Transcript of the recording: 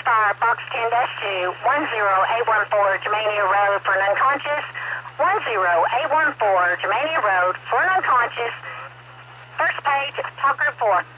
fire, Fox 10-2, 10814 Germania Road for an unconscious. 10814 Germania Road for an unconscious. First page, Talker 4.